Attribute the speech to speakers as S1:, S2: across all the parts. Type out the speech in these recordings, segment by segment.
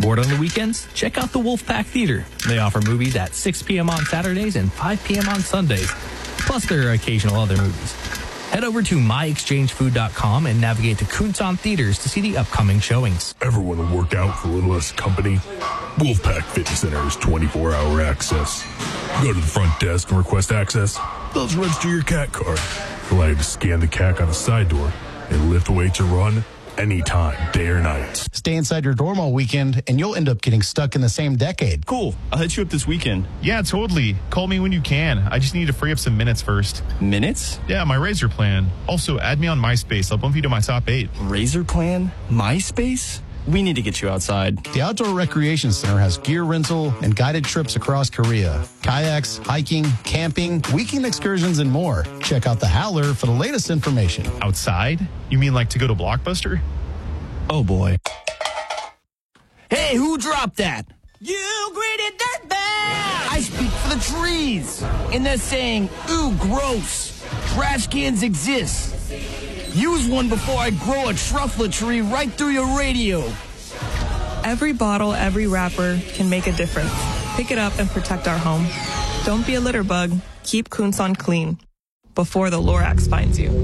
S1: bored on the weekends? Check out the Wolfpack Theater. They offer movies at 6 p.m. on Saturdays and 5 p.m. on Sundays. Plus, there are occasional other movies. Head over to myexchangefood.com and navigate to Kunsan Theaters to see the upcoming showings.
S2: Ever want to work out for a little less company? Wolfpack Fitness Center has 24-hour access. Go to the front desk and request access. They'll just register your CAC card. Allow you to scan the CAC on the side door and lift weights or run anytime, day or night.
S3: Stay inside your dorm all weekend, and you'll end up getting stuck in the same decade.
S4: Cool. I'll hit you up this weekend.
S5: Yeah, totally. Call me when you can. I just need to free up some minutes first.
S4: Minutes?
S5: Yeah, my Razor plan. Also, add me on MySpace. I'll bump you to my top 8.
S4: Razor plan? MySpace? We need to get you outside.
S3: The Outdoor Recreation Center has gear rental and guided trips across Korea. Kayaks, hiking, camping, weekend excursions, and more. Check out the Howler for the latest information.
S5: Outside? You mean like to go to Blockbuster?
S4: Oh, boy.
S6: Hey, who dropped that?
S7: You greedy dirtbag!
S6: I speak for the trees. And they're saying, ooh, gross. Trash cans exist. Use one before I grow a truffle tree right through your radio.
S8: Every bottle, every wrapper can make a difference. Pick it up and protect our home. Don't be a litter bug. Keep Kunsan clean before the Lorax finds you.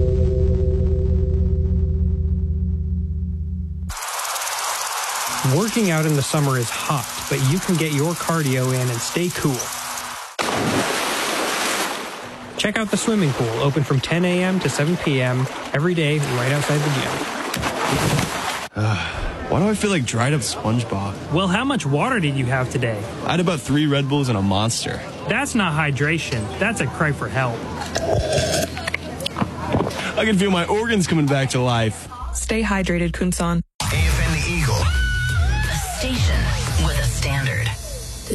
S9: Working out in the summer is hot, but you can get your cardio in and stay cool. Check out the swimming pool, open from 10 a.m. to 7 p.m. every day right outside the gym.
S4: Why do I feel like dried up SpongeBob?
S9: Well, how much water did you have today?
S4: I had about 3 Red Bulls and a Monster.
S9: That's not hydration. That's a cry for help.
S4: I can feel my organs coming back to life.
S8: Stay hydrated, Kunsan.